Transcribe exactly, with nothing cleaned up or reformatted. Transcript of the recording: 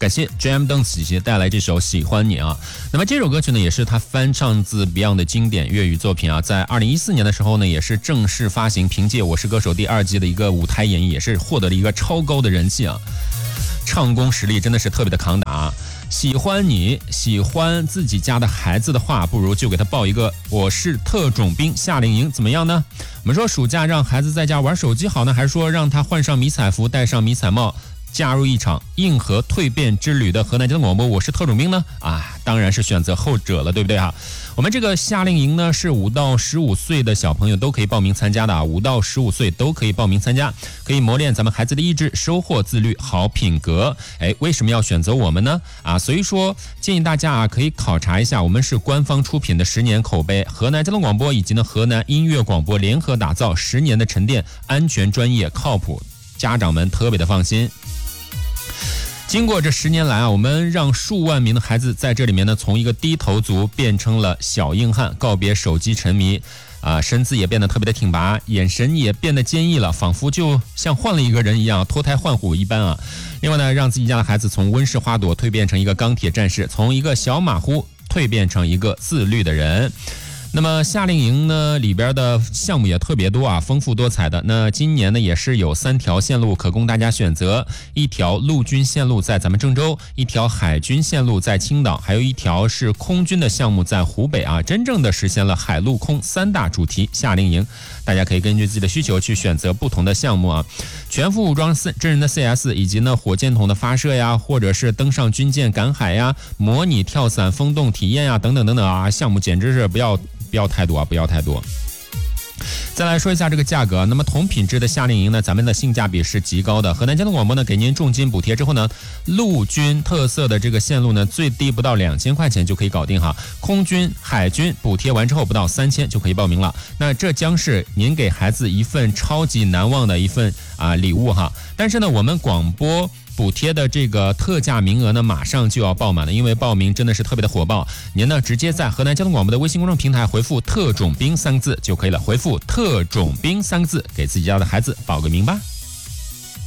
感谢 Jam Dance 姐姐带来这首《喜欢你》啊。那么这首歌曲呢，也是他翻唱自 Beyond 的经典粤语作品啊，在二零一四年的时候呢，也是正式发行，凭借《我是歌手》第二季的一个舞台演绎，也是获得了一个超高的人气啊。唱功实力真的是特别的扛打啊。喜欢你，喜欢自己家的孩子的话，不如就给他报一个我是特种兵夏令营，怎么样呢？我们说暑假让孩子在家玩手机好呢，还是说让他换上迷彩服，戴上迷彩帽，加入一场硬核蜕变之旅的河南交通广播我是特种兵呢？啊，当然是选择后者了，对不对哈？我们这个夏令营呢，是五到十五岁的小朋友都可以报名参加的啊，五到十五岁都可以报名参加，可以磨练咱们孩子的意志，收获自律、好品格。哎，为什么要选择我们呢？啊，所以说建议大家啊，可以考察一下，我们是官方出品的十年口碑，河南交通广播以及呢河南音乐广播联合打造十年的沉淀，安全、专业、靠谱，家长们特别的放心。经过这十年来啊，我们让数万名的孩子在这里面呢，从一个低头族变成了小硬汉，告别手机沉迷，啊，身姿也变得特别的挺拔，眼神也变得坚毅了，仿佛就像换了一个人一样，脱胎换骨一般啊。另外呢，让自己家的孩子从温室花朵蜕变成一个钢铁战士，从一个小马虎蜕变成一个自律的人。那么夏令营呢里边的项目也特别多啊，丰富多彩的。那今年呢也是有三条线路可供大家选择，一条陆军线路在咱们郑州，一条海军线路在青岛，还有一条是空军的项目在湖北啊，真正的实现了海陆空三大主题夏令营。大家可以根据自己的需求去选择不同的项目啊，全副武装真人的 C S 以及呢火箭筒的发射呀，或者是登上军舰赶海呀，模拟跳伞风洞体验呀，等等等等啊，项目简直是不要不要太多啊，不要太多。再来说一下这个价格，那么同品质的夏令营呢，咱们的性价比是极高的。河南交通广播呢给您重金补贴之后呢，陆军特色的这个线路呢，最低不到两千块钱就可以搞定哈。空军、海军补贴完之后不到三千就可以报名了。那这将是您给孩子一份超级难忘的一份啊礼物哈。但是呢，我们广播补贴的这个特价名额呢，马上就要爆满了，因为报名真的是特别的火爆。您呢直接在河南交通广播的微信公众平台回复特种兵三个字就可以了，回复特种兵三个字给自己家的孩子报个名吧。